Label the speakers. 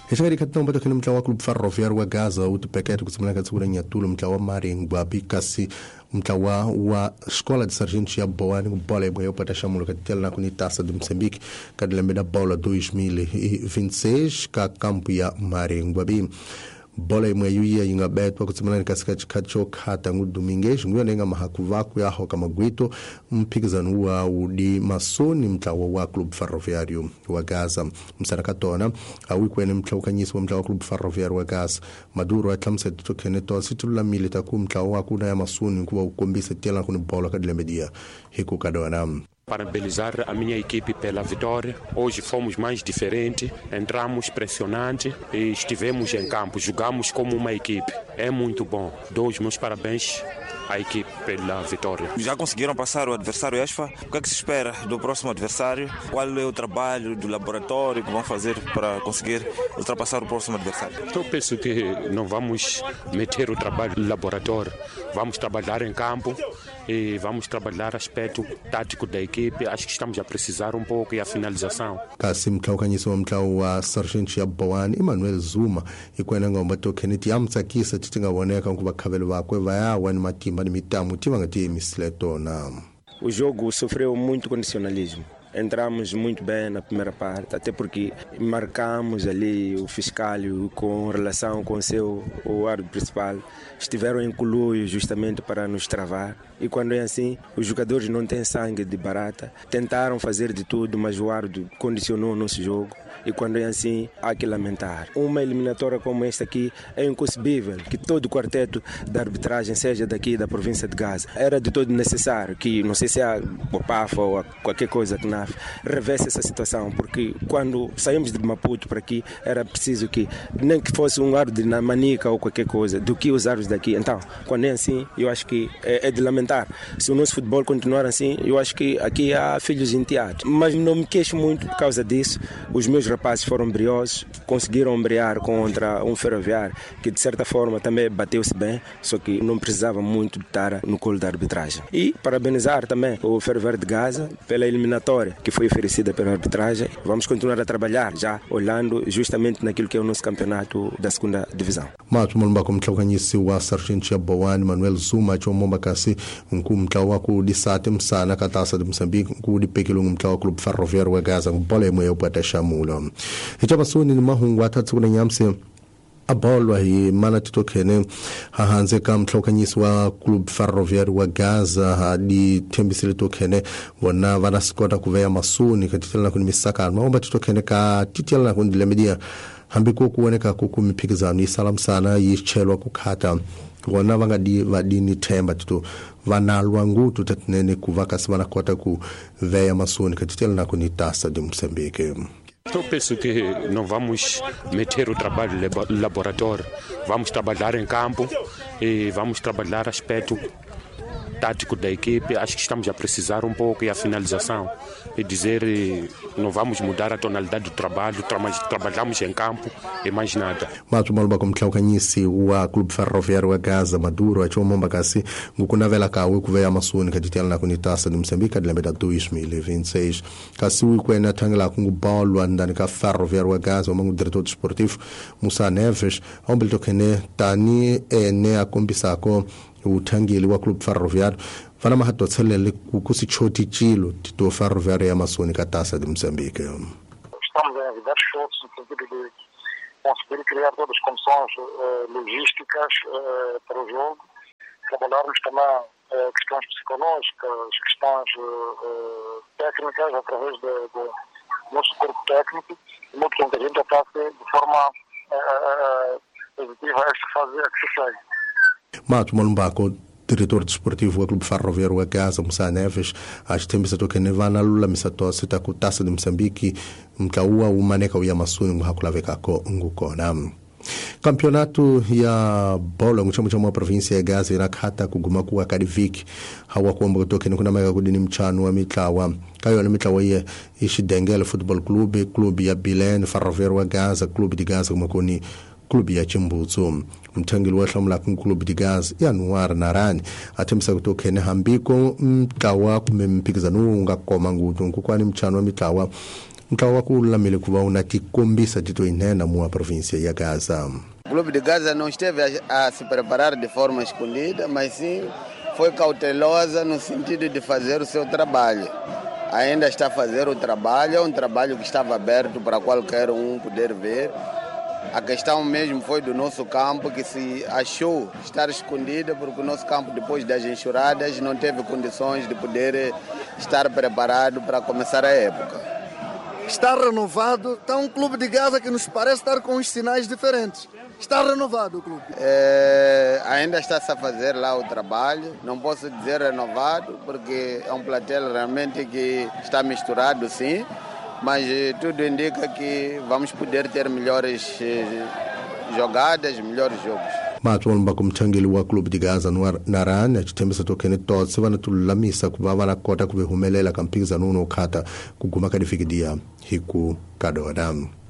Speaker 1: Hishari katika mbato kini mtlawa Club Ferroviário wa Gaza utupekete kusimula katika Nyatulu mtlawa Maringwa bikasi mtlawa wa Escola de Sargento ya Boani bola ibwe upata shamulo katika na kuni Taça de Moçambique kadila meda bola 2026 ka kampu ya Maringwa bi bola imwe yuia inga betwa kusimulani kasika chikacho kata ngu Domingues nguyo nenga mahakuvaku ya hoka magwito mpikizanu wa udi masoni mtawa wa Club Ferroviário wa Gaza msarakatona awikwene mtawa kanyisi wa mtawa Club Ferroviário wa Gaza maduro atlamsa tutokene toa situla milita ku mtawa wa kuna ya masoni kuwa ukombisa tela kuni bola kadile media hiku kadona.
Speaker 2: Parabenizar a minha equipe pela vitória. Hoje fomos mais diferentes, entramos pressionante e estivemos em campo, jogamos como uma equipe. É muito bom. Dou os meus parabéns à equipe pela vitória.
Speaker 3: Já conseguiram passar o adversário ESFA? O que é que se espera do próximo adversário? Qual é o trabalho do laboratório que vão fazer para conseguir ultrapassar o próximo adversário?
Speaker 2: Eu penso que não vamos meter o trabalho no laboratório. Vamos trabalhar em campo e vamos trabalhar aspecto tático da equipe. Acho que estamos a precisar um pouco e a finalização.
Speaker 1: Kasim Klaukanyisa wa Sargento ya Boani Emmanuel Zuma ikwena ngomba tokeneti amtsakisa titinga woneka kuba khabelo bakwe vaya wani matimba ni mitamu tima ngati misleto na.
Speaker 4: O jogo sofreu muito condicionalismo. Entramos muito bem na primeira parte, até porque marcamos ali o fiscal com relação com o árbitro principal. Estiveram em colúrio justamente para nos travar. E quando é assim, os jogadores não têm sangue de barata. Tentaram fazer de tudo, mas o árbitro condicionou o nosso jogo. E quando é assim, há que lamentar. Uma eliminatória como esta aqui é inconcebível que todo o quarteto da arbitragem seja daqui da província de Gaza. Era de todo necessário que, não sei se há PAF ou qualquer coisa que NAF, revesse essa situação, porque quando saímos de Maputo para aqui, era preciso que, nem que fosse um árbitro na Manica ou qualquer coisa, do que os árbitros daqui. Então, quando é assim, eu acho que é de lamentar. Se o nosso futebol continuar assim, eu acho que aqui há filhos em teatro. Mas não me queixo muito por causa disso. Os meus rapazes foram briosos, conseguiram ombrear contra um Ferroviário que de certa forma também bateu-se bem, só que não precisava muito estar no colo da arbitragem. E parabenizar também o Ferroviário de Gaza pela eliminatória que foi oferecida pela arbitragem. Vamos continuar a trabalhar já olhando justamente naquilo que é o nosso campeonato da segunda divisão.
Speaker 1: Matu mulumba kumtlokanyisi wa Sargento ya Boani Manuel Zuma chomomba kasi mkumtlawa ku disate msana ka Taça de Moçambique ku dipekilo mtlawa Club Ferroviário wa Gaza bola moyo upata shamulo. Hichaba suni ni mahungu atatu kuna nyamse abolwa hi mana titokene hahanze ka mtlokanyisi wa Club Ferroviário wa Gaza hadi tembisile tokene wana vana sikota kuveya masuni katitela kuni misaka maomba titokene ka titela kuni dilemedia hambi kuoneka kukumipikizano isalam sana yichelwa kukhata wana vangadi vadini themba tito vanalwa ngutu tatinene kuvaka sivana kota kuveya masuni katitela na kuni Taça de Moçambique.
Speaker 2: Eu penso que não vamos meter o trabalho no laboratório. Vamos trabalhar em campo e vamos trabalhar aspecto tático da equipe. Acho que estamos a precisar um pouco e a finalização. E dizer, não vamos mudar a tonalidade do trabalho, trabalhamos em campo e mais nada.
Speaker 1: Matu maluba kumtlokanyisi wa Club Ferroviário wa Gaza Maduro achomomba kasi ngukunavela kawe kuveya masuni katitela na kuni Taça de Moçambique kadilembeda 2026. Kasi uikwena tangela kungubalwa ndani ka Ferroviário wa Gaza wamangu diretor desportivo Musa Neves aombele tokene tani ene akombisako utangeli wa Club Ferroviário vana mahatotselele kusichoti chilo tito Ferroviário ya masoni ka Taça de Moçambique.
Speaker 5: Estamos em diversos esforços no sentido de conseguir criar todas as condições logísticas para o jogo, trabalharmos também questões psicológicas, questões técnicas através do nosso corpo técnico, e muito que a gente ataque de forma positiva a esta fase que se segue.
Speaker 1: Matu Malumbako, diretor desportivo do Clube Ferroviário wa Gaza Musa Neves, acho que temos a tocar nevana lula misato sita ku Taça de Moçambique mkaua umaneka uya masuni muhakulaveka ko ngukona. Campeonato ya bola nguchamo cha província ya Gaza inakata kuguma kuwa Kadivik hawa kuomba kutoke kuna mega kudini mchano wa mitlawa kayo na mitlawa ye ishidengele football club ya Bilen Ferroviário wa Gaza club de Gaza kumakoni club ya Chimbuzo mtangili wa hlamla club de Gaza ya Nuar Narani atemsa kutoke hambiko mtlawa kumempikizano ngakoma ngutu kwani mchano wa mitlawa mkawa wakulamile kuva unatikombisa tito inena mua província ya Gaza.
Speaker 6: O Clube de Gaza não esteve a se preparar de forma escondida, mas sim foi cautelosa no sentido de fazer o seu trabalho. Ainda está a fazer o trabalho, é um trabalho que estava aberto para qualquer um poder ver. A questão mesmo foi do nosso campo, que se achou estar escondida, porque o nosso campo, depois das enxurradas, não teve condições de poder estar preparado para começar a época.
Speaker 7: Está renovado, está um Clube de Gaza que nos parece estar com uns sinais diferentes. Está renovado o clube?
Speaker 6: Ainda está-se a fazer lá o trabalho. Não posso dizer renovado, porque é um plantel realmente que está misturado, sim. Mas tudo indica que vamos poder ter melhores jogadas, melhores jogos.
Speaker 1: Matwon bakumchangeli wa Clube de Gaza narani achitembesa tokene totse vanatulamisa kuva vanakota kuvihumelela kampikizano uno ukhata kuguma kadifikidia hiku kadodamu.